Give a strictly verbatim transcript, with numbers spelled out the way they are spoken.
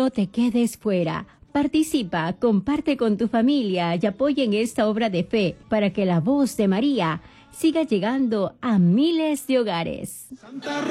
No te quedes fuera. Participa, comparte con tu familia y apoyen esta obra de fe para que la voz de María siga llegando a miles de hogares.